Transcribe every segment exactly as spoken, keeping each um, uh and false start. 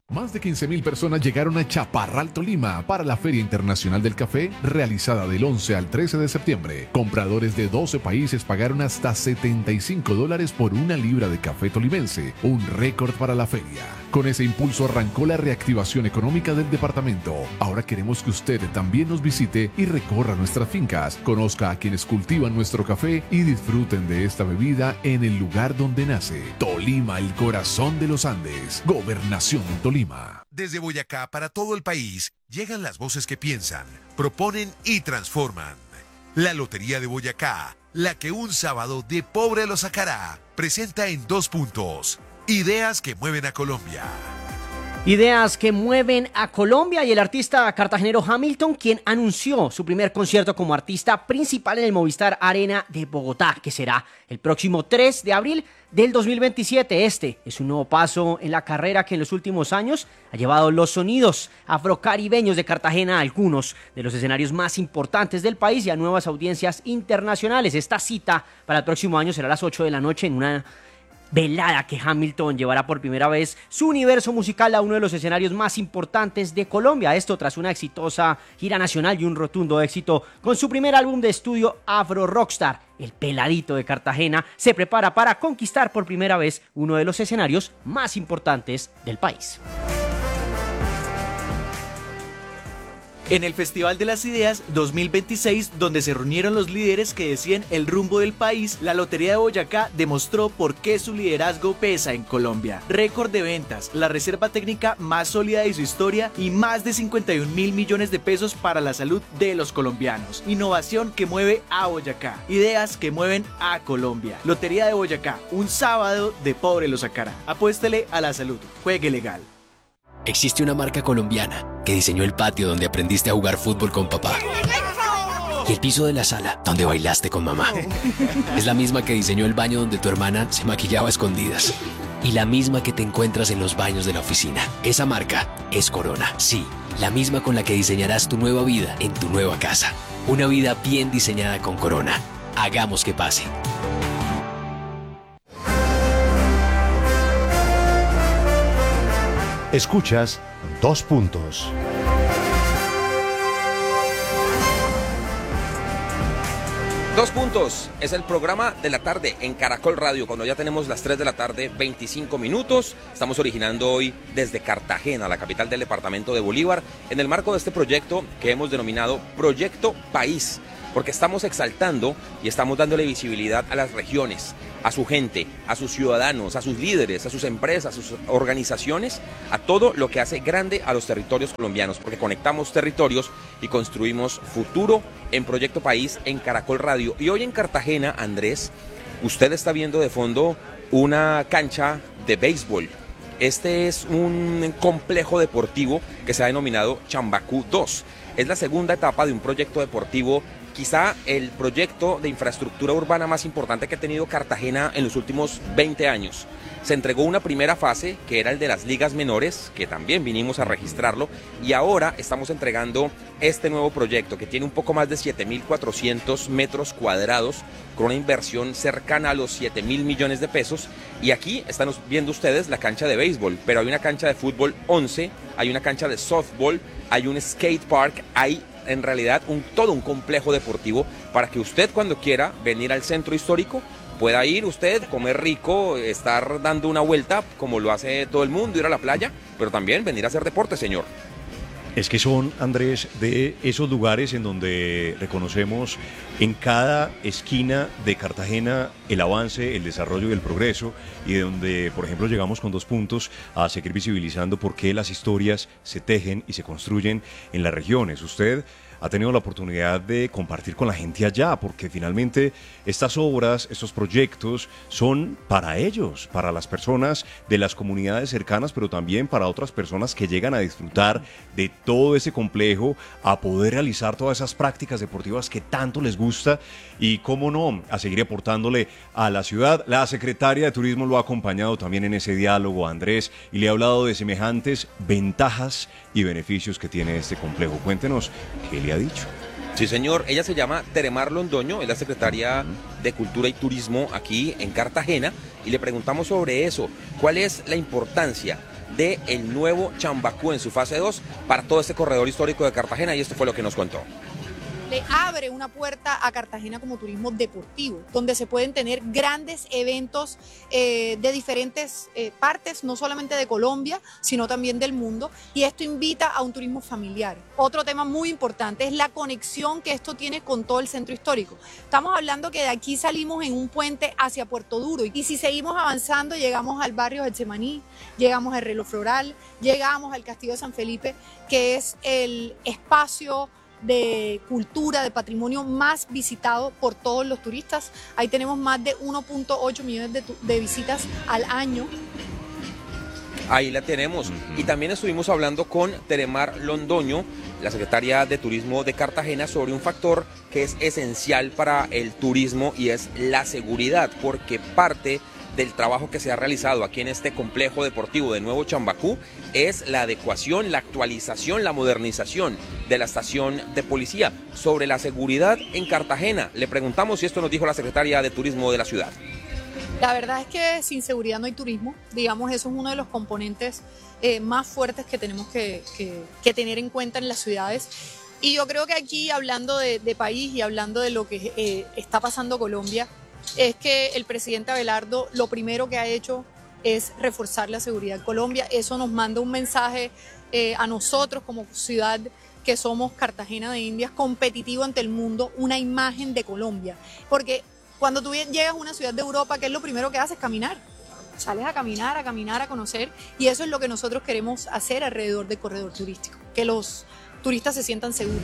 Más de quince mil personas llegaron a Chaparral, Tolima, para la Feria Internacional del Café, realizada del once al trece de septiembre. Compradores de doce países pagaron hasta setenta y cinco dólares por una libra de café tolimense, un récord para la feria. Con ese impulso arrancó la reactivación económica del departamento. Ahora queremos que usted también nos visite y recorra nuestras fincas, conozca a quienes cultivan nuestro café y disfruten de esta bebida en el lugar donde nace. Tolima, el corazón de los Andes. Gobernación de Tolima. Desde Boyacá para todo el país llegan las voces que piensan, proponen y transforman. La Lotería de Boyacá, la que un sábado de pobre lo sacará, presenta en dos puntos. Ideas que mueven a Colombia. Ideas que mueven a Colombia y el artista cartagenero Hamilton, quien anunció su primer concierto como artista principal en el Movistar Arena de Bogotá, que será el próximo tres de abril del dos mil veintisiete. Este es un nuevo paso en la carrera que en los últimos años ha llevado los sonidos afrocaribeños de Cartagena a algunos de los escenarios más importantes del país y a nuevas audiencias internacionales. Esta cita para el próximo año será a las ocho de la noche en una velada que Hamilton llevará por primera vez su universo musical a uno de los escenarios más importantes de Colombia. Esto tras una exitosa gira nacional y un rotundo éxito con su primer álbum de estudio Afro Rockstar. El peladito de Cartagena se prepara para conquistar por primera vez uno de los escenarios más importantes del país. En el Festival de las Ideas dos mil veintiséis, donde se reunieron los líderes que decían el rumbo del país, la Lotería de Boyacá demostró por qué su liderazgo pesa en Colombia. Récord de ventas, la reserva técnica más sólida de su historia y más de cincuenta y un mil millones de pesos para la salud de los colombianos. Innovación que mueve a Boyacá. Ideas que mueven a Colombia. Lotería de Boyacá, un sábado de pobre lo sacará. Apuéstele a la salud. Juegue legal. Existe una marca colombiana que diseñó el patio donde aprendiste a jugar fútbol con papá y el piso de la sala donde bailaste con mamá. Es la misma que diseñó el baño donde tu hermana se maquillaba a escondidas y la misma que te encuentras en los baños de la oficina. Esa marca es Corona. Sí, la misma con la que diseñarás tu nueva vida en tu nueva casa. Una vida bien diseñada con Corona. Hagamos que pase. Escuchas Dos Puntos. Dos Puntos es el programa de la tarde en Caracol Radio, cuando ya tenemos las tres de la tarde, veinticinco minutos. Estamos originando hoy desde Cartagena, la capital del departamento de Bolívar, en el marco de este proyecto que hemos denominado Proyecto País, porque estamos exaltando y estamos dándole visibilidad a las regiones, a su gente, a sus ciudadanos, a sus líderes, a sus empresas, a sus organizaciones, a todo lo que hace grande a los territorios colombianos, porque conectamos territorios y construimos futuro en Proyecto País en Caracol Radio. Y hoy en Cartagena, Andrés, usted está viendo de fondo una cancha de béisbol. Este es un complejo deportivo que se ha denominado Chambacú dos. Es la segunda etapa de un proyecto deportivo, quizá el proyecto de infraestructura urbana más importante que ha tenido Cartagena en los últimos veinte años. Se entregó una primera fase, que era el de las ligas menores, que también vinimos a registrarlo, y ahora estamos entregando este nuevo proyecto, que tiene un poco más de siete mil cuatrocientos metros cuadrados, con una inversión cercana a los siete mil millones de pesos, y aquí están viendo ustedes la cancha de béisbol, pero hay una cancha de fútbol once, hay una cancha de softball, hay un skate park, hay en realidad un, todo un complejo deportivo para que usted, cuando quiera venir al centro histórico, pueda ir usted, comer rico, estar dando una vuelta como lo hace todo el mundo, ir a la playa, pero también venir a hacer deporte, señor. Es que son, Andrés, de esos lugares en donde reconocemos en cada esquina de Cartagena el avance, el desarrollo y el progreso, y de donde, por ejemplo, llegamos con Dos Puntos a seguir visibilizando por qué las historias se tejen y se construyen en las regiones. Usted ha tenido la oportunidad de compartir con la gente allá, porque finalmente estas obras, estos proyectos son para ellos, para las personas de las comunidades cercanas, pero también para otras personas que llegan a disfrutar de todo ese complejo, a poder realizar todas esas prácticas deportivas que tanto les gusta y, cómo no, a seguir aportándole a la ciudad. La secretaria de Turismo lo ha acompañado también en ese diálogo, Andrés, y le ha hablado de semejantes ventajas y beneficios que tiene este complejo. Cuéntenos qué le ha dicho. Sí, señor, ella se llama Teremar Londoño, es la secretaria de Cultura y Turismo aquí en Cartagena, y le preguntamos sobre eso. ¿Cuál es la importancia del nuevo Chambacú en su fase dos para todo este corredor histórico de Cartagena, y esto fue lo que nos contó. Le abre una puerta a Cartagena como turismo deportivo, donde se pueden tener grandes eventos eh, de diferentes eh, partes, no solamente de Colombia, sino también del mundo, y esto invita a un turismo familiar. Otro tema muy importante es la conexión que esto tiene con todo el centro histórico. Estamos hablando que de aquí salimos en un puente hacia Puerto Duro, y si seguimos avanzando llegamos al barrio Getsemaní, llegamos al reloj floral, llegamos al Castillo de San Felipe, que es el espacio de cultura, de patrimonio más visitado por todos los turistas. Ahí tenemos más de uno punto ocho millones de, de visitas al año. Ahí la tenemos. Y también estuvimos hablando con Teremar Londoño, la secretaria de Turismo de Cartagena, sobre un factor que es esencial para el turismo y es la seguridad, porque parte del trabajo que se ha realizado aquí en este complejo deportivo de Nuevo Chambacú es la adecuación, la actualización, la modernización de la estación de policía. Sobre la seguridad en Cartagena, le preguntamos si esto nos dijo la secretaria de Turismo de la ciudad. La verdad es que sin seguridad no hay turismo, digamos, eso es uno de los componentes eh, más fuertes que tenemos que, que, que tener en cuenta en las ciudades. Y yo creo que aquí, hablando de, de país y hablando de lo que eh, está pasando Colombia, es que el presidente Abelardo lo primero que ha hecho es reforzar la seguridad en Colombia. Eso nos manda un mensaje eh, a nosotros como ciudad que somos Cartagena de Indias, competitivo ante el mundo, una imagen de Colombia. Porque cuando tú llegas a una ciudad de Europa, ¿qué es lo primero que haces? Caminar. Sales a caminar, a caminar, a conocer, y eso es lo que nosotros queremos hacer alrededor del corredor turístico, que los turistas se sientan seguros.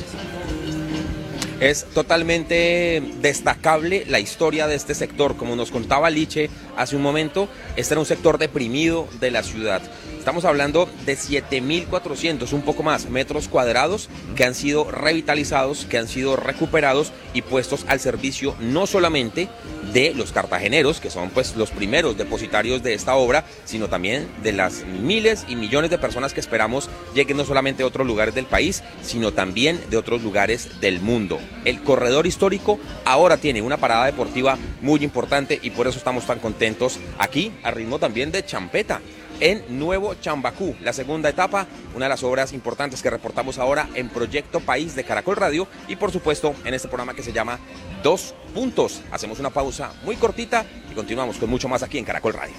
Es totalmente destacable la historia de este sector. Como nos contaba Liche hace un momento, este era un sector deprimido de la ciudad. Estamos hablando de siete mil cuatrocientos, un poco más, metros cuadrados que han sido revitalizados, que han sido recuperados y puestos al servicio no solamente de los cartageneros, que son pues los primeros depositarios de esta obra, sino también de las miles y millones de personas que esperamos lleguen no solamente a otros lugares del país, sino también de otros lugares del mundo. El corredor histórico ahora tiene una parada deportiva muy importante y por eso estamos tan contentos aquí, a ritmo también de champeta, en Nuevo Chambacú, la segunda etapa, una de las obras importantes que reportamos ahora en Proyecto País de Caracol Radio y por supuesto en este programa que se llama Dos Puntos. Hacemos una pausa muy cortita y continuamos con mucho más aquí en Caracol Radio.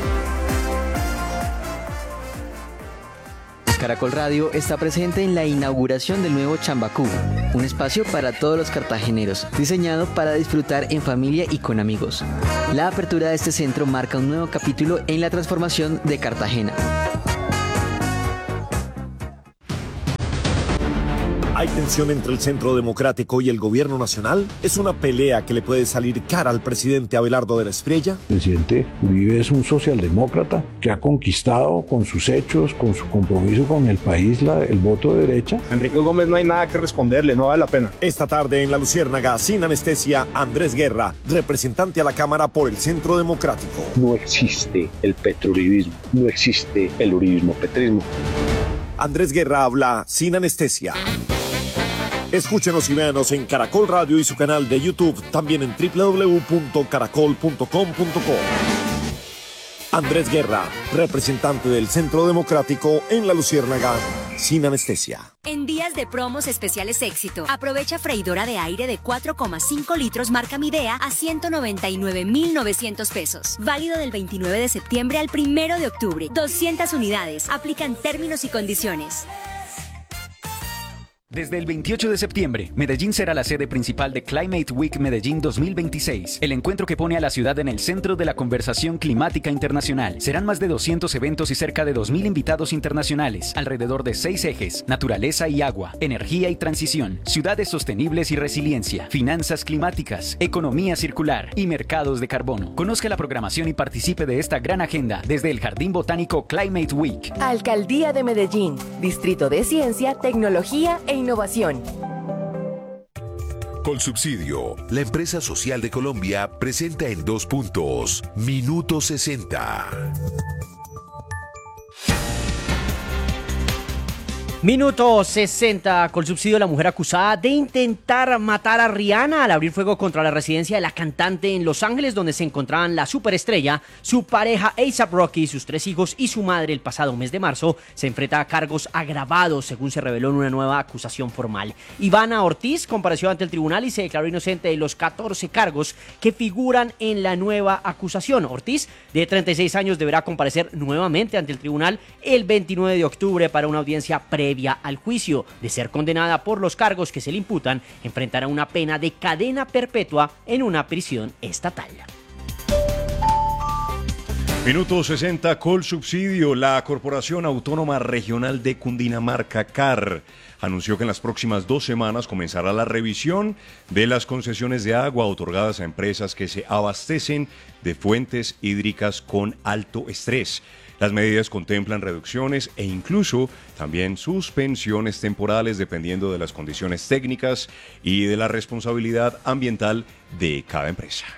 Caracol Radio está presente en la inauguración del nuevo Chambacú, un espacio para todos los cartageneros, diseñado para disfrutar en familia y con amigos. La apertura de este centro marca un nuevo capítulo en la transformación de Cartagena. ¿Hay tensión entre el Centro Democrático y el Gobierno Nacional? ¿Es una pelea que le puede salir cara al presidente Abelardo de la Espriella? El presidente Uribe es un socialdemócrata que ha conquistado con sus hechos, con su compromiso con el país, la, el voto de derecha. Enrique Gómez no hay nada que responderle, no vale la pena. Esta tarde en La Luciérnaga, sin anestesia, Andrés Guerra, representante a la Cámara por el Centro Democrático. No existe el petrouribismo, no existe el uribismo-petrismo. Andrés Guerra habla sin anestesia. Escúchenos y véanos en Caracol Radio y su canal de YouTube, también en doble u doble u doble u punto caracol punto com punto co. Andrés Guerra, representante del Centro Democrático en La Luciérnaga, sin anestesia. En días de promos especiales éxito, aprovecha freidora de aire de cuatro coma cinco litros marca Midea a ciento noventa y nueve mil novecientos pesos. Válido del veintinueve de septiembre al primero de octubre. doscientas unidades. Aplican términos y condiciones. Desde el veintiocho de septiembre, Medellín será la sede principal de Climate Week Medellín dos mil veintiséis, el encuentro que pone a la ciudad en el centro de la conversación climática internacional. Serán más de doscientos eventos y cerca de dos mil invitados internacionales, alrededor de seis ejes: naturaleza y agua, energía y transición, ciudades sostenibles y resiliencia, finanzas climáticas, economía circular y mercados de carbono. Conozca la programación y participe de esta gran agenda desde el Jardín Botánico Climate Week. Alcaldía de Medellín, Distrito de Ciencia, Tecnología e Innovación. Colsubsidio, la empresa social de Colombia, presenta en Dos Puntos, Minuto sesenta. Minuto sesenta. Colsubsidio, la mujer acusada de intentar matar a Rihanna al abrir fuego contra la residencia de la cantante en Los Ángeles, donde se encontraban la superestrella, su pareja A$AP Rocky, sus tres hijos y su madre. El pasado mes de marzo se enfrenta a cargos agravados, según se reveló en una nueva acusación formal. Ivana Ortiz compareció ante el tribunal y se declaró inocente de los catorce cargos que figuran en la nueva acusación. Ortiz, de treinta y seis años, deberá comparecer nuevamente ante el tribunal el veintinueve de octubre para una audiencia previa al juicio. De ser condenada por los cargos que se le imputan, enfrentará una pena de cadena perpetua en una prisión estatal. Minuto sesenta, Colsubsidio. La Corporación Autónoma Regional de Cundinamarca, C A R, anunció que en las próximas dos semanas comenzará la revisión de las concesiones de agua otorgadas a empresas que se abastecen de fuentes hídricas con alto estrés. Las medidas contemplan reducciones e incluso también suspensiones temporales dependiendo de las condiciones técnicas y de la responsabilidad ambiental de cada empresa.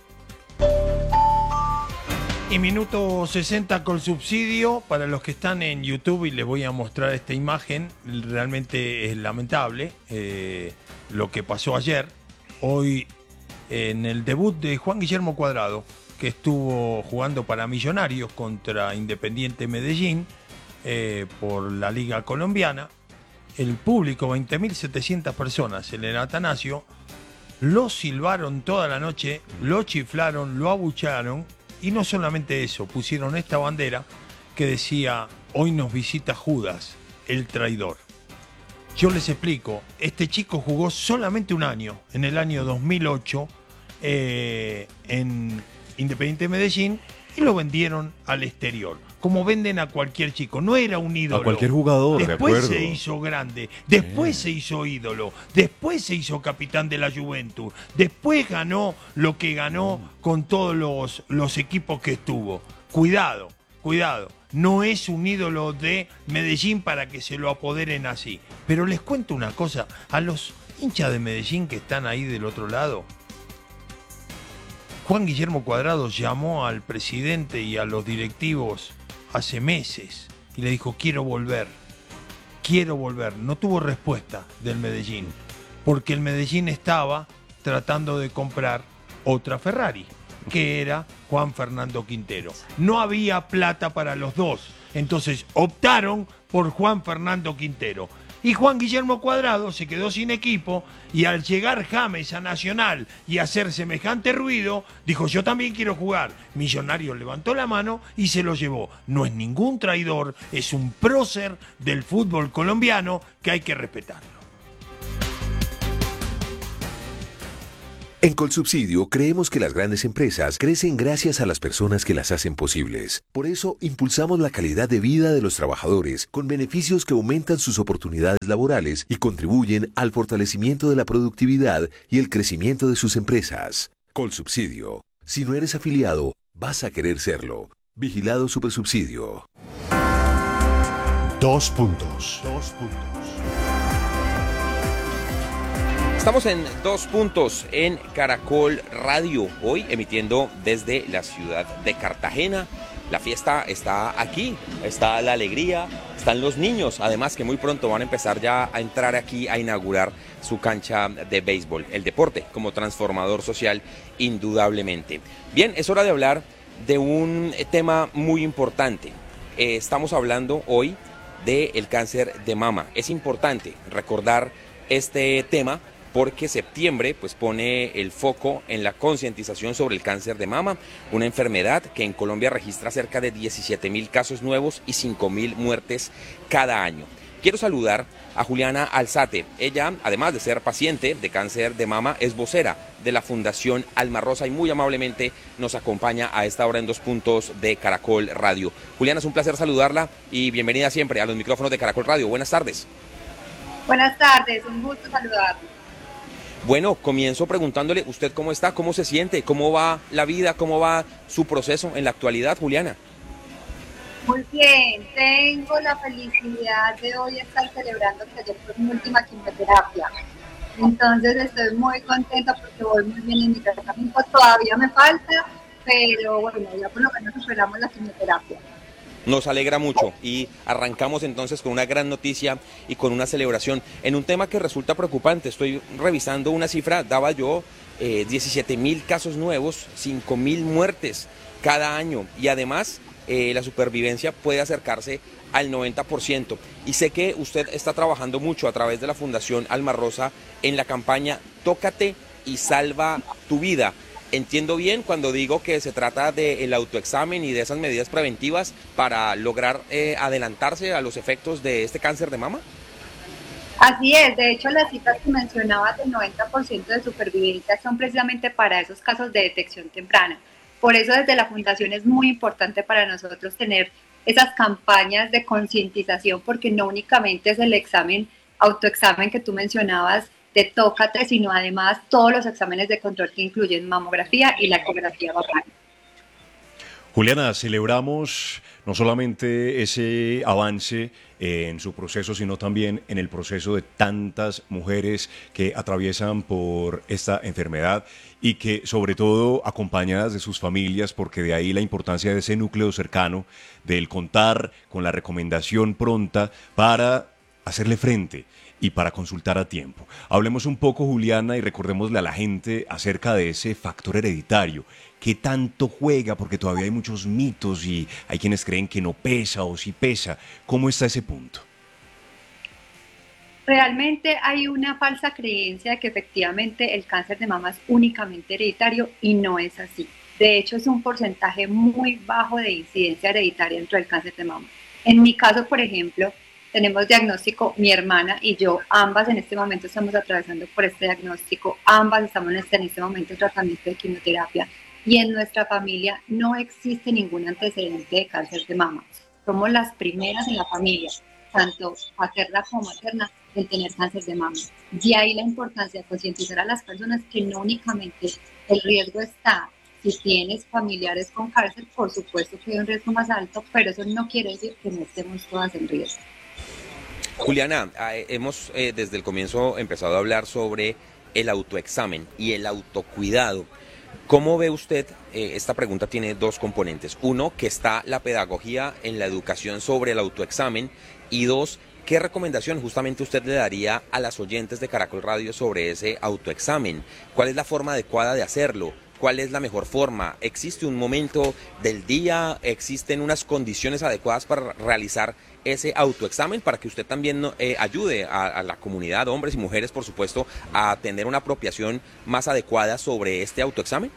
Y minuto sesenta Colsubsidio, para los que están en YouTube, y les voy a mostrar esta imagen, realmente es lamentable eh, lo que pasó ayer, hoy en el debut de Juan Guillermo Cuadrado, que estuvo jugando para Millonarios contra Independiente Medellín eh, por la Liga Colombiana. El público, veinte mil setecientas personas en el Atanasio, lo silbaron toda la noche, lo chiflaron, lo abucharon, y no solamente eso, pusieron esta bandera que decía: hoy nos visita Judas, el traidor. Yo les explico, este chico jugó solamente un año, en el año dos mil ocho, eh, en Independiente Medellín, y lo vendieron al exterior, como venden a cualquier chico. No era un ídolo. A cualquier jugador, después de acuerdo. se hizo grande, después sí. se hizo ídolo, después se hizo capitán de la Juventus, después ganó lo que ganó con todos los, los equipos que estuvo. Cuidado, cuidado. No es un ídolo de Medellín para que se lo apoderen así. Pero les cuento una cosa, a los hinchas de Medellín que están ahí del otro lado, Juan Guillermo Cuadrado llamó al presidente y a los directivos hace meses y le dijo: quiero volver, quiero volver. No tuvo respuesta del Medellín, porque el Medellín estaba tratando de comprar otra Ferrari, que era Juan Fernando Quintero. No había plata para los dos, entonces optaron por Juan Fernando Quintero. Y Juan Guillermo Cuadrado se quedó sin equipo, y al llegar James a Nacional y hacer semejante ruido, dijo: yo también quiero jugar. Millonarios levantó la mano y se lo llevó. No es ningún traidor, es un prócer del fútbol colombiano que hay que respetarlo. En Colsubsidio creemos que las grandes empresas crecen gracias a las personas que las hacen posibles. Por eso impulsamos la calidad de vida de los trabajadores con beneficios que aumentan sus oportunidades laborales y contribuyen al fortalecimiento de la productividad y el crecimiento de sus empresas. Colsubsidio. Si no eres afiliado, vas a querer serlo. Vigilado Supersubsidio. Dos puntos. Dos puntos. Estamos en Dos Puntos en Caracol Radio, hoy emitiendo desde la ciudad de Cartagena. La fiesta está aquí, está la alegría, están los niños, además que muy pronto van a empezar ya a entrar aquí a inaugurar su cancha de béisbol. El deporte como transformador social, indudablemente. Bien, es hora de hablar de un tema muy importante. Eh, estamos hablando hoy del cáncer de mama. Es importante recordar este tema porque septiembre pues pone el foco en la concientización sobre el cáncer de mama, una enfermedad que en Colombia registra cerca de diecisiete mil casos nuevos y cinco mil muertes cada año. Quiero saludar a Juliana Alzate. Ella, además de ser paciente de cáncer de mama, es vocera de la Fundación Alma Rosa y muy amablemente nos acompaña a esta hora en Dos Puntos de Caracol Radio. Juliana, es un placer saludarla y bienvenida siempre a los micrófonos de Caracol Radio. Buenas tardes. Buenas tardes, un gusto saludarla. Bueno, comienzo preguntándole, ¿usted cómo está? ¿Cómo se siente? ¿Cómo va la vida? ¿Cómo va su proceso en la actualidad, Juliana? Muy bien, tengo la felicidad de hoy estar celebrando que ayer fue mi última quimioterapia. Entonces estoy muy contenta porque voy muy bien en mi tratamiento. Todavía me falta, pero bueno, ya por lo menos superamos la quimioterapia. Nos alegra mucho y arrancamos entonces con una gran noticia y con una celebración en un tema que resulta preocupante. Estoy revisando una cifra, daba yo eh, diecisiete mil casos nuevos, cinco mil muertes cada año y además eh, la supervivencia puede acercarse al noventa por ciento. Y sé que usted está trabajando mucho a través de la Fundación Alma Rosa en la campaña Tócate y Salva tu Vida. ¿Entiendo bien cuando digo que se trata del autoexamen y de esas medidas preventivas para lograr eh, adelantarse a los efectos de este cáncer de mama? Así es, de hecho las cifras que mencionabas del noventa por ciento de supervivencia son precisamente para esos casos de detección temprana. Por eso desde la Fundación es muy importante para nosotros tener esas campañas de concientización, porque no únicamente es el examen, autoexamen que tú mencionabas, de Tócate, sino además todos los exámenes de control que incluyen mamografía y la ecografía vaginal. Juliana, celebramos no solamente ese avance en su proceso, sino también en el proceso de tantas mujeres que atraviesan por esta enfermedad y que sobre todo acompañadas de sus familias, porque de ahí la importancia de ese núcleo cercano, del contar con la recomendación pronta para hacerle frente y para consultar a tiempo. Hablemos un poco, Juliana, y recordémosle a la gente acerca de ese factor hereditario. ¿Qué tanto juega? Porque todavía hay muchos mitos y hay quienes creen que no pesa o sí pesa. ¿Cómo está ese punto? Realmente hay una falsa creencia de que efectivamente el cáncer de mama es únicamente hereditario y no es así. De hecho, es un porcentaje muy bajo de incidencia hereditaria dentro del cáncer de mama. En mi caso, por ejemplo, tenemos diagnóstico, mi hermana y yo, ambas en este momento estamos atravesando por este diagnóstico, ambas estamos en este, en este momento en tratamiento de quimioterapia y en nuestra familia no existe ningún antecedente de cáncer de mama. Somos las primeras en la familia, tanto paterna como materna, en tener cáncer de mama. De ahí la importancia de concientizar a las personas que no únicamente el riesgo está, si tienes familiares con cáncer, por supuesto que hay un riesgo más alto, pero eso no quiere decir que no estemos todas en riesgo. Juliana, hemos eh, desde el comienzo empezado a hablar sobre el autoexamen y el autocuidado. ¿Cómo ve usted? Eh, esta pregunta tiene dos componentes. Uno, que está la pedagogía en la educación sobre el autoexamen. Y dos, ¿qué recomendación justamente usted le daría a las oyentes de Caracol Radio sobre ese autoexamen? ¿Cuál es la forma adecuada de hacerlo? ¿Cuál es la mejor forma? ¿Existe un momento del día? ¿Existen unas condiciones adecuadas para realizar ese autoexamen para que usted también eh, ayude a, a la comunidad, hombres y mujeres, por supuesto, a tener una apropiación más adecuada sobre este autoexamen?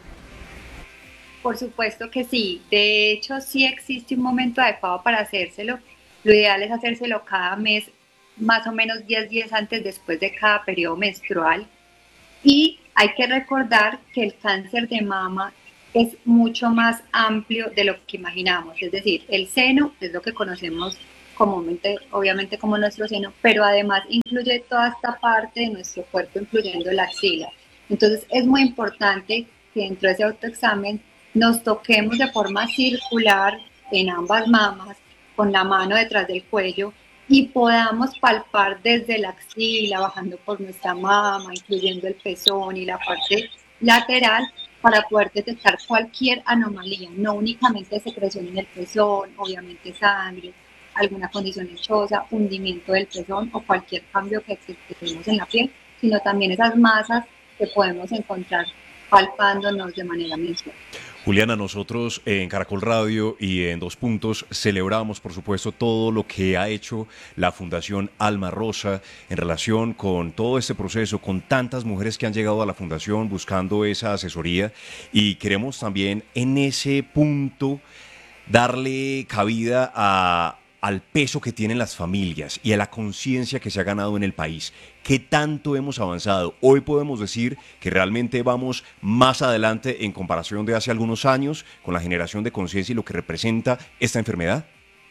Por supuesto que sí. De hecho, sí existe un momento adecuado para hacérselo. Lo ideal es hacérselo cada mes, más o menos diez días antes después de cada periodo menstrual. Y hay que recordar que el cáncer de mama es mucho más amplio de lo que imaginamos. Es decir, el seno es lo que conocemos comúnmente, obviamente, como nuestro seno, pero además incluye toda esta parte de nuestro cuerpo, incluyendo la axila. Entonces, es muy importante que dentro de ese autoexamen nos toquemos de forma circular en ambas mamas, con la mano detrás del cuello, y podamos palpar desde la axila, bajando por nuestra mama, incluyendo el pezón y la parte lateral, para poder detectar cualquier anomalía, no únicamente secreción en el pezón, obviamente sangre, alguna condición lechosa, hundimiento del pezón o cualquier cambio que tenemos en la piel, sino también esas masas que podemos encontrar palpándonos de manera mensual. Juliana, nosotros en Caracol Radio y en Dos Puntos celebramos, por supuesto, todo lo que ha hecho la Fundación Alma Rosa en relación con todo este proceso, con tantas mujeres que han llegado a la Fundación buscando esa asesoría, y queremos también en ese punto darle cabida a... al peso que tienen las familias y a la conciencia que se ha ganado en el país. ¿Qué tanto hemos avanzado? Hoy podemos decir que realmente vamos más adelante en comparación de hace algunos años con la generación de conciencia y lo que representa esta enfermedad.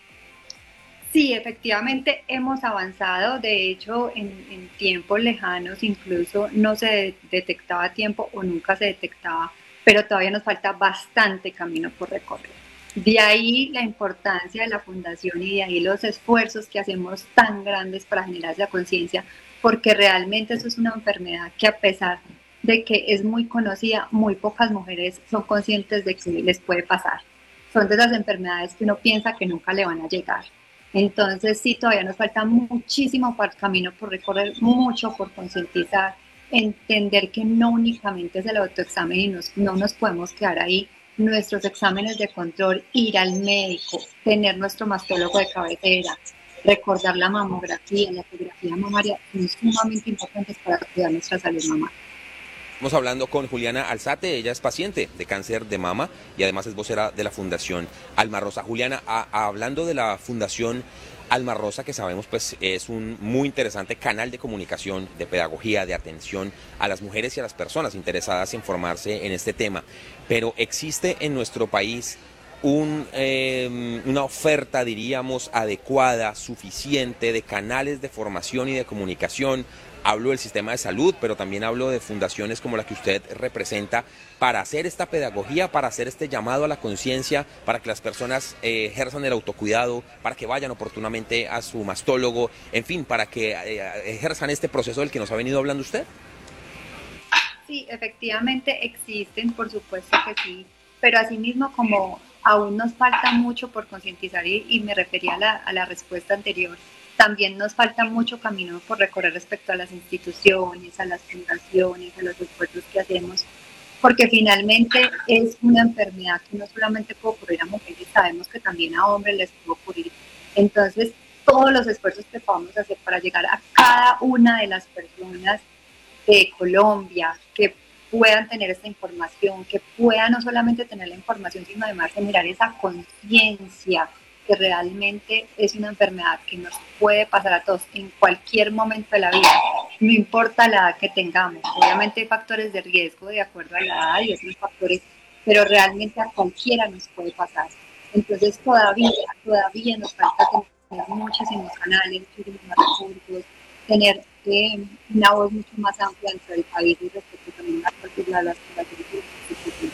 Sí, efectivamente hemos avanzado. De hecho, en, en tiempos lejanos incluso no se detectaba a tiempo o nunca se detectaba, pero todavía nos falta bastante camino por recorrer. De ahí la importancia de la Fundación y de ahí los esfuerzos que hacemos tan grandes para generar esa conciencia, porque realmente eso es una enfermedad que, a pesar de que es muy conocida, muy pocas mujeres son conscientes de que les puede pasar. son de esas enfermedades que uno piensa que nunca le van a llegar. Entonces sí, todavía nos falta muchísimo camino por recorrer, mucho por concientizar, entender que no únicamente es el autoexamen y nos, no nos podemos quedar ahí. Nuestros exámenes de control, ir al médico, tener nuestro mastólogo de cabecera, recordar la mamografía, la ecografía mamaria, son sumamente importantes para cuidar nuestra salud mamaria. Estamos hablando con Juliana Alzate, ella es paciente de cáncer de mama y además es vocera de la Fundación Alma Rosa. Juliana, a, a, hablando de la Fundación Alma Rosa, que sabemos pues es un muy interesante canal de comunicación, de pedagogía, de atención a las mujeres y a las personas interesadas en formarse en este tema, pero existe en nuestro país un, eh, una oferta, diríamos, adecuada, suficiente de canales de formación y de comunicación. Hablo del sistema de salud, pero también hablo de fundaciones como la que usted representa, para hacer esta pedagogía, para hacer este llamado a la conciencia, para que las personas eh, ejerzan el autocuidado, para que vayan oportunamente a su mastólogo, en fin, para que eh, ejerzan este proceso del que nos ha venido hablando usted. Sí, efectivamente existen, por supuesto que sí, pero asimismo como aún nos falta mucho por concientizar y, y me refería a la, a la respuesta anterior, también nos falta mucho camino por recorrer respecto a las instituciones, a las fundaciones, a los esfuerzos que hacemos, porque finalmente es una enfermedad que no solamente puede ocurrir a mujeres, sabemos que también a hombres les puede ocurrir. Entonces, todos los esfuerzos que podamos hacer para llegar a cada una de las personas de Colombia que puedan tener esta información, que puedan no solamente tener la información, sino además generar esa conciencia que realmente es una enfermedad que nos puede pasar a todos en cualquier momento de la vida, no importa la edad que tengamos. Obviamente hay factores de riesgo de acuerdo a la edad y otros factores, pero realmente a cualquiera nos puede pasar. Entonces todavía, todavía nos falta tener muchísimos canales, muchísimos recursos, tener eh, una voz mucho más amplia dentro del país y respecto también a las las instituciones.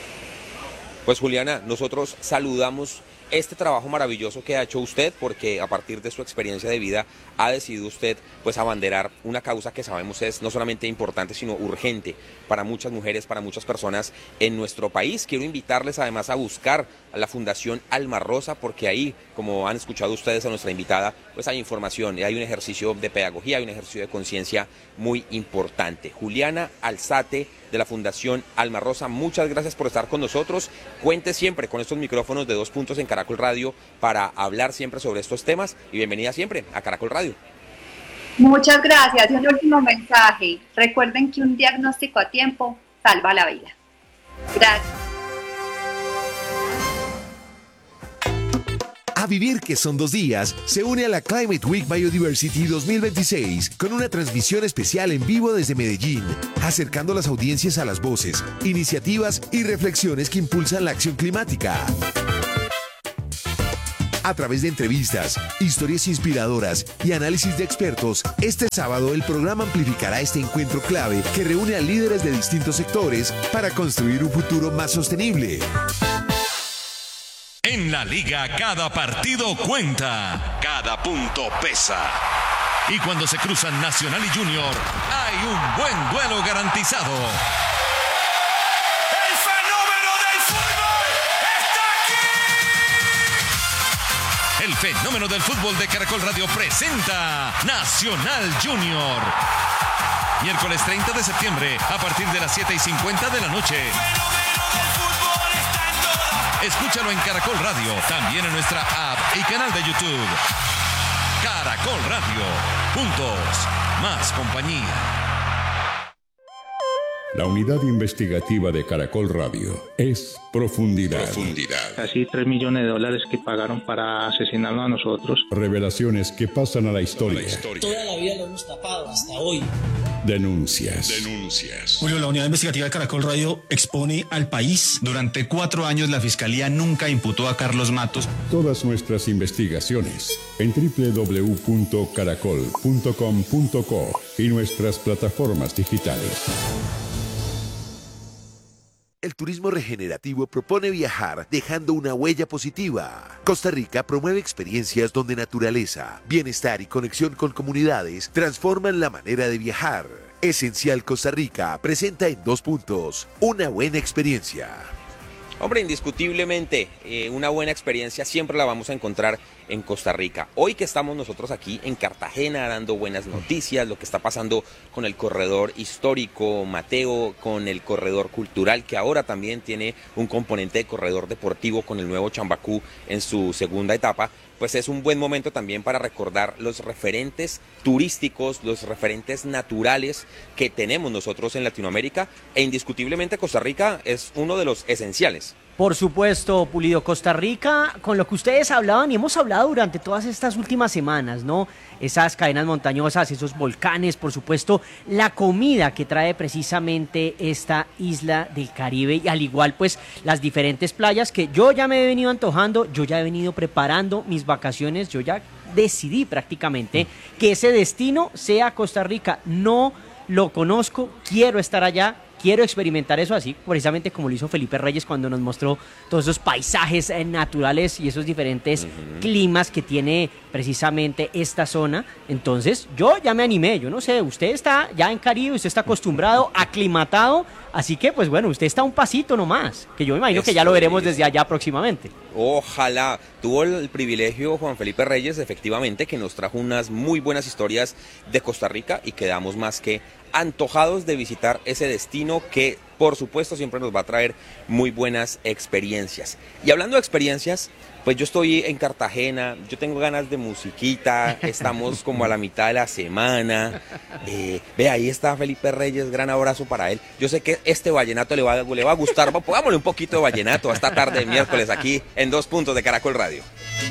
Pues Juliana, nosotros saludamos este trabajo maravilloso que ha hecho usted, porque a partir de su experiencia de vida ha decidido usted pues abanderar una causa que sabemos es no solamente importante sino urgente para muchas mujeres, para muchas personas en nuestro país. Quiero invitarles además a buscar a la Fundación Alma Rosa, porque ahí, como han escuchado ustedes a nuestra invitada, pues hay información, hay un ejercicio de pedagogía, hay un ejercicio de conciencia muy importante. Juliana Alzate, de la Fundación Alma Rosa, muchas gracias por estar con nosotros. Cuente siempre con estos micrófonos de Dos Puntos en Caracol Radio para hablar siempre sobre estos temas, y bienvenida siempre a Caracol Radio. Muchas gracias. Y un último mensaje. Recuerden que un diagnóstico a tiempo salva la vida. Gracias. A vivir que son dos días, se une a la Climate Week Biodiversity dos mil veintiséis con una transmisión especial en vivo desde Medellín, acercando las audiencias a las voces, iniciativas y reflexiones que impulsan la acción climática. A través de entrevistas, historias inspiradoras y análisis de expertos, este sábado el programa amplificará este encuentro clave que reúne a líderes de distintos sectores para construir un futuro más sostenible. En la liga cada partido cuenta, cada punto pesa. Y cuando se cruzan Nacional y Junior, hay un buen duelo garantizado. ¡El fenómeno del fútbol está aquí! El fenómeno del fútbol de Caracol Radio presenta Nacional Junior. Miércoles treinta de septiembre, a partir de las siete y cincuenta de la noche. Escúchalo en Caracol Radio, también en nuestra app y canal de YouTube. Caracol Radio, juntos, más compañía. La unidad investigativa de Caracol Radio es Profundidad. Profundidad. Casi tres millones de dólares que pagaron para asesinarnos a nosotros. Revelaciones que pasan a la historia. La historia. Toda la vida lo hemos tapado hasta hoy. Denuncias. Denuncias. Julio, la unidad investigativa de Caracol Radio expone al país. Durante cuatro años la Fiscalía nunca imputó a Carlos Matos. Todas nuestras investigaciones en doble u doble u doble u punto caracol punto com punto co y nuestras plataformas digitales. El turismo regenerativo propone viajar dejando una huella positiva. Costa Rica promueve experiencias donde naturaleza, bienestar y conexión con comunidades transforman la manera de viajar. Esencial Costa Rica presenta en Dos Puntos una buena experiencia. Hombre, indiscutiblemente, eh, una buena experiencia siempre la vamos a encontrar en Costa Rica. Hoy que estamos nosotros aquí en Cartagena dando buenas noticias, lo que está pasando con el corredor histórico Mateo, con el corredor cultural, que ahora también tiene un componente de corredor deportivo con el nuevo Chambacú en su segunda etapa, pues es un buen momento también para recordar los referentes turísticos, los referentes naturales que tenemos nosotros en Latinoamérica, e indiscutiblemente Costa Rica es uno de los esenciales. Por supuesto, Pulido, Costa Rica, con lo que ustedes hablaban y hemos hablado durante todas estas últimas semanas, ¿no? Esas cadenas montañosas, esos volcanes, por supuesto, la comida que trae precisamente esta isla del Caribe y al igual pues las diferentes playas que yo ya me he venido antojando, yo ya he venido preparando mis vacaciones, yo ya decidí prácticamente que ese destino sea Costa Rica. No lo conozco, quiero estar allá. Quiero experimentar eso así, precisamente como lo hizo Felipe Reyes cuando nos mostró todos esos paisajes eh, naturales y esos diferentes uh-huh. climas que tiene precisamente esta zona. Entonces, yo ya me animé, yo no sé, usted está ya en Caribe, usted está acostumbrado, aclimatado, así que pues bueno, usted está un pasito nomás, que yo me imagino Estoy... que ya lo veremos desde allá próximamente. Ojalá. Tuvo el privilegio Juan Felipe Reyes, efectivamente, que nos trajo unas muy buenas historias de Costa Rica y quedamos más que antojados de visitar ese destino que por supuesto siempre nos va a traer muy buenas experiencias. Y hablando de experiencias, pues yo estoy en Cartagena, yo tengo ganas de musiquita, estamos como a la mitad de la semana, eh, ve ahí está Felipe Reyes, gran abrazo para él. Yo sé que este vallenato le va, le va a gustar, pongámosle un poquito de vallenato a esta tarde de miércoles aquí en Dos Puntos de Caracol Radio.